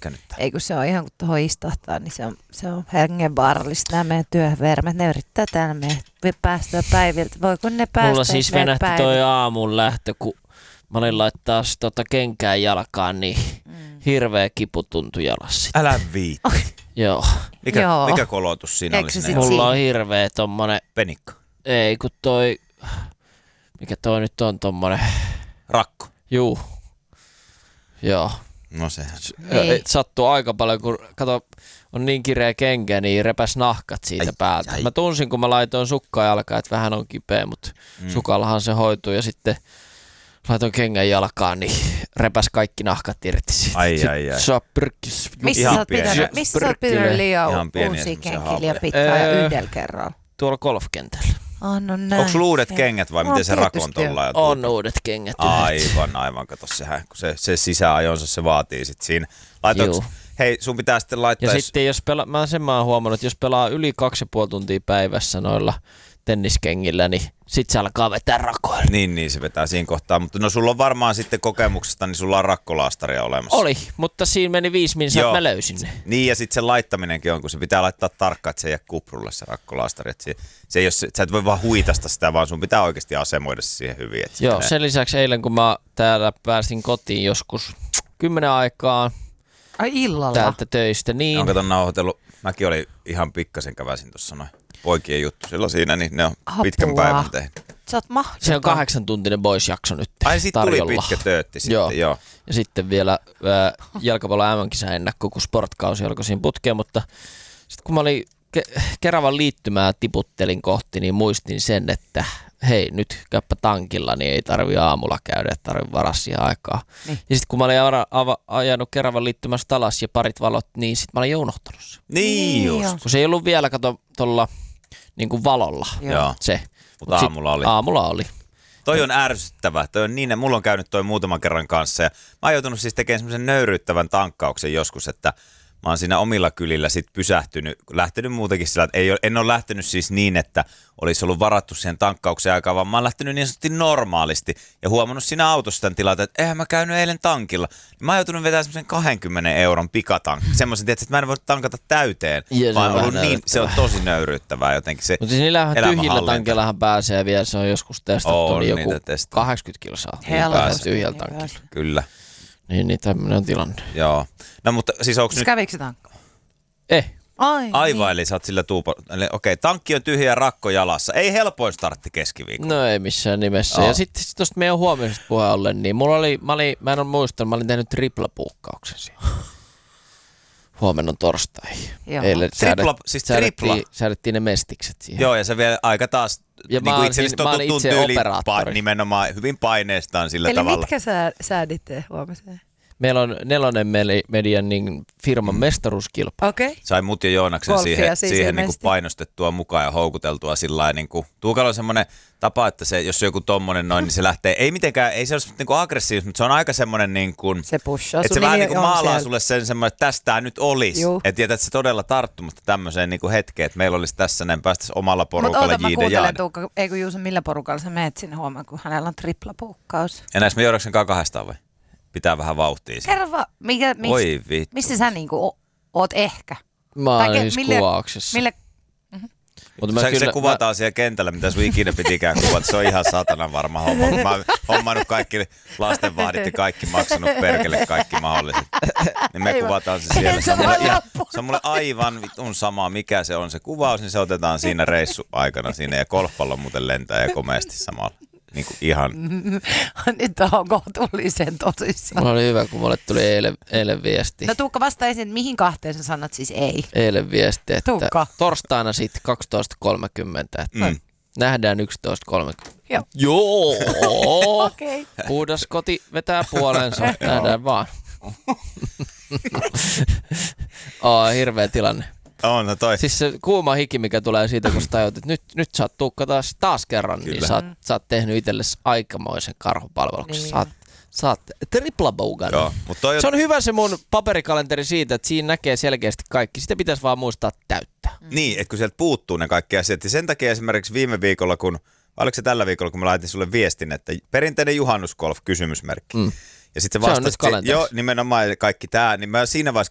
nyt tää? Ei kun se on ihan kun tuohon istahtaa, niin se on hengenvaarallista. Nämä meidän työvermet, ne yrittää täällä meidän päästöä päiviltä. Voiko ne päästä? Mulla siis venähti toi aamun lähtö, kun mä olin laittaa kenkää jalkaan, niin hirveä kipu tuntui jalassa. Älä viitti. Joo. Mikä kolotus siinä Eikö oli? se Mulla on hirveä tommonen... Penikka. Ei kun toi... Mikä toi nyt on tommonen... Rakko. Juu. Joo. No sehän. Sattuu aika paljon, kun kato, on niin kireä kenkä, niin repäs nahkat siitä päältä. Mä tunsin, kun mä laitoin sukkaa jalkaan, että vähän on kipeä, mutta sukallahan se hoituu. Ja sitten laitoin kengän jalkaan, niin repäs kaikki nahkat irti siitä. Ai. Missä sä oot pitänyt liian uusia kenkiä liian pitkään ja yhdellä kerralla? Tuolla golfkentällä. No näin. Onko sulla uudet kengät vai miten se rakon tuolla? On uudet kengät. Aivan. Kato sehän, kun se sisäajonsa se vaatii sit siinä. Hei, sun pitää sitten laittaa... Ja sitten jos mä oon huomannut, että jos pelaa yli 2,5 tuntia päivässä noilla tenniskengillä, niin sit se alkaa vetää rakoilla. Niin, se vetää siinä kohtaa. Mutta no sulla on varmaan sitten kokemuksesta, niin sulla on rakkolaastaria olemassa. Oli, mutta siinä meni 5 minsaa, että mä löysin ne. Niin, ja sitten se laittaminenkin on, kun se pitää laittaa tarkkaan, että se ei jää kuprulle se rakkolaastari. Se ei ole, sä et voi vaan huitasta sitä, vaan sun pitää oikeasti asemoida se siihen hyvin. Joo, sen lisäksi eilen, kun mä täällä pääsin kotiin joskus 10 aikaan. Ai illalla? Täältä töistä, niin. On kato nauhoitellut. Mäkin olin ihan pikkasen käväsin tuossa noin poikien juttu silloin siinä, niin ne on pitkän päivän tehnyt. Sä oot mahdoton. Se on 8-tuntinen boys-jakso nyt tarjolla. Ai sit tarjolla. Tuli pitkä töötti sitten, joo. Ja sitten vielä jalkapallon MM-kisä ennakko, kun sportkausi alkoi siinä putkeen, mutta sitten kun mä olin Keravan liittymää tiputtelin kohti, niin muistin sen, että hei, nyt käyppä tankilla, niin ei tarvi aamulla käydä, että tarvi varaa siihen aikaa. Niin. Ja sitten kun mä olin ajanut Keravan liittymästä alas ja parit valot, niin sitten mä olin jo unohtanut sen. Niin just. Kun se ei ollut vielä, tuolla niin kuin valolla se. Mutta aamulla oli. Aamulla oli. Toi on ärsyttävää. Toi on niin, mulla on käynyt toi muutaman kerran kanssa ja mä oon joutunut siis tekemään semmoisen nöyryyttävän tankkauksen joskus, että mä oon siinä omilla kylillä sit pysähtynyt, lähtenyt muutenkin sillä, että en ole lähtenyt siis niin, että olisi ollut varattu siihen tankkauksen aikaan, vaan mä oon lähtenyt niin sanotusti normaalisti ja huomannut siinä autossa tämän tilanteen, että eihän mä käynyt eilen tankilla. Mä oon joutunut vetämään semmoisen 20 euron pikatankki. Semmoisen, että mä en voi tankata täyteen, vaan ollut niin, se on tosi nöyryyttävää jotenkin. Se mutta niillähän tyhjillä tankillahan pääsee vielä, se on joskus testattu, niin joku 80 kilsaa tyhjillä tankilla. Kyllä. Niin tämmöinen on tilanne. Joo. No mutta siis onko nyt... Kävikö se tankka? Aivan, niin. Eli sä oot sillä okei, tankki on tyhjä, rakko jalassa. Ei helpoin startti keskiviikolla. No ei missään nimessä. Ja sitten tuosta meidän huomisesta puheen ollen, niin mä en ole muistanut, mä olin tehnyt triplapuukkauksen siinä. Huomenna on torstai. Eilen säädettiin ne mestikset siihen. Joo, ja se vielä aika taas... Ja niin kuin itse asiassa totuttuun tyyliin nimenomaan hyvin paineestaan sillä eli tavalla. Eli mitkä sääditte huomiseen? Meillä on 4 median niin firman mestaruuskilpailu. Okay. Sai mut ja Joonaksen siihen niin kuin painostettua mukaan ja houkuteltua sillain niin kuin Tuukalla on semmoinen tapa, että se, jos on joku tommonen noin, niin se lähtee, ei mitenkään, ei se ole niin kuin aggressiivista, mutta se on aika semmoinen niin kuin, se pushaa että se vähän niin kuin maalaa sulle sen semmoinen, että tästä nyt olisi. Että tiedät, että se todella tarttumasta tämmöiseen niin kuin hetkeen, että meillä olisi tässä näin, päästäisiin omalla porukalla Mutta mä kuuntelen Tuukka, eikö Juuso, millä porukalla sä meet sinne huomaan, kun hänellä on triplapuukkaus. Ja näissä me Joonaksen kanssa 200 vai? Pitää vähän vauhtia. Kerro vaan, missä sä niinku oot ehkä? Mä oon siis kuvauksessa. Se kuvataan siellä kentällä, mitä sun ikinä pitikään kuvata. Se on ihan satanan varma homma. Mä oon hommannut kaikki lastenvahdit ja kaikki, maksanut perkele kaikki mahdolliset. Niin me kuvataan se siellä. Se on mulle aivan vitun sama, mikä se on se kuvaus, niin se otetaan siinä reissu aikana siinä. Ja golfpallo muuten lentää ja komeasti samalla. Niin kuin ihan. Nyt on kohtuullisen tosissaan. Mulla oli hyvä, kun mulle tuli eilen viesti. No Tuukka, vasta ensin, mihin kahteen sä sanat siis ei? Eilen viesti, että Tuukka. torstaina sitten 12.30, että nähdään 11.30. Joo. Okei. Puhdas koti vetää puoleensa, nähdään vaan. Hirveä tilanne. On, no toi. Siis se kuuma hiki, mikä tulee siitä, kun sä tajut, että nyt sä oot Tuukka taas kerran, kyllä. Niin sä oot tehnyt itsellesi aikamoisen karhupalveluksen. Niin. Sä oot triplabougan. Se on hyvä se mun paperikalenteri siitä, että siinä näkee selkeästi kaikki. Sitä pitäisi vaan muistaa täyttää. Niin, että kun sieltä puuttuu ne kaikki asiat. Ja sen takia esimerkiksi viime viikolla, oliko se tällä viikolla, kun mä laitin sulle viestin, että perinteinen juhannusgolf, kysymysmerkki. Ja sitten se vastasi, joo, nimenomaan kaikki tämä, niin mä siinä vaiheessa,